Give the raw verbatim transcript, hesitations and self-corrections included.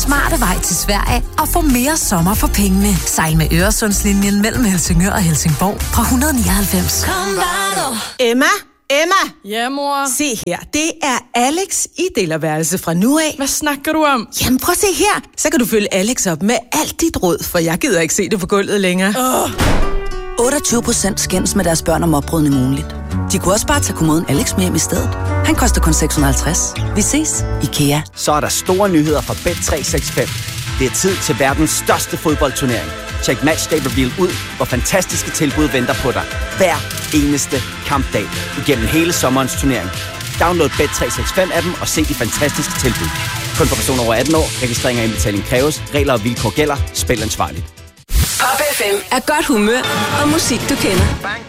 smarte vej til Sverige og få mere sommer for pengene. Sejl med Øresundslinjen mellem Helsingør og Helsingborg fra et hundrede nioghalvfems. Emma? Emma? Ja, mor? Se her, det er Alex i delerværelse fra nu af. Hvad snakker du om? Jamen prøv at se her, så kan du følge Alex op med alt dit råd, for jeg gider ikke se det på gulvet længere. Oh. otteogtyve procent skændes med deres børn om oprydning ugenligt. De kunne også bare tage kommoden Alex med hjem i stedet. Han koster kun seks hundrede og halvtreds. Vi ses, IKEA. Så er der store nyheder fra Bet tre seks fem. Det er tid til verdens største fodboldturnering. Check Matchday Reveal ud, hvor fantastiske tilbud venter på dig. Hver eneste kampdag igennem hele sommerens turnering. Download Bet tre seks fem appen og se de fantastiske tilbud. Kun for personer over atten år. Registrering og indbetaling kræves. Regler og vilkår gælder. Spil ansvarligt. Pop F M er godt humør og musik, du kender.